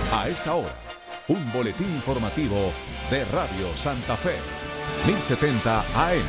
A esta hora, un boletín informativo de Radio Santa Fe, 1070 AM.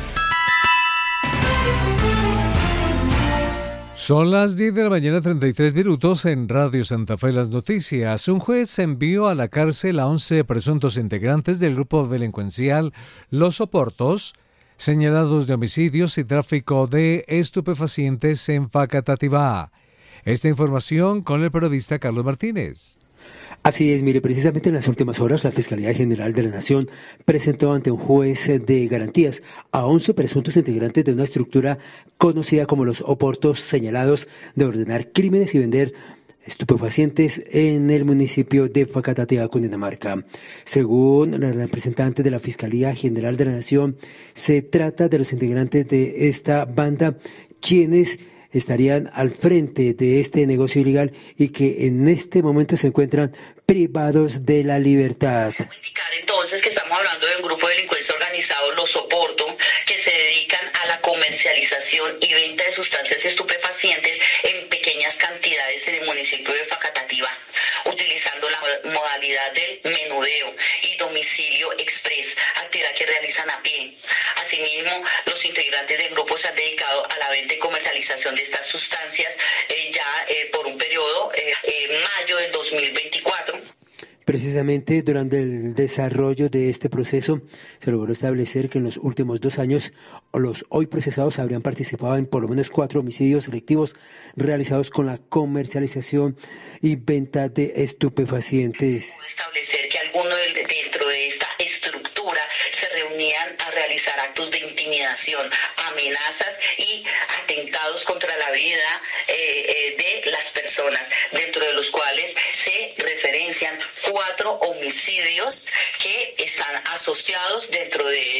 Son las 10 de la mañana, 33 minutos en Radio Santa Fe. Las noticias. Un juez envió a la cárcel a 11 presuntos integrantes del grupo delincuencial Los Oportos, señalados de homicidios y tráfico de estupefacientes en Facatativá. Esta información con el periodista Carlos Martínez. Así es, mire, precisamente en las últimas horas la Fiscalía General de la Nación presentó ante un juez de garantías a 11 presuntos integrantes de una estructura conocida como Los Oportos, señalados de ordenar crímenes y vender estupefacientes en el municipio de Facatativá, Cundinamarca. Según la representante de la Fiscalía General de la Nación, se trata de los integrantes de esta banda quienes estarían al frente de este negocio ilegal y que en este momento se encuentran privados de la libertad. Indicar entonces que estamos hablando de un grupo de delincuencia organizado, Los Oporto, que se dedican a la comercialización y venta de sustancias estupefacientes en pequeñas cantidades en el municipio de Facatativá, utilizando la modalidad del menudeo y domicilio express, actividad que realizan a pie. Asimismo, los integrantes del grupo se han dedicado a la venta y comercialización de estas sustancias por un periodo mayo del 2024. Precisamente durante el desarrollo de este proceso se logró establecer que en los últimos 2 años los hoy procesados habrían participado en por lo menos 4 homicidios selectivos realizados con la comercialización y venta de estupefacientes. Establecer que algunos dentro de esta estructura se reunían a realizar actos de intimidación, amenazas y atentados contra la vida de las personas, dentro de los cuales se referencian 4 homicidios que están asociados dentro de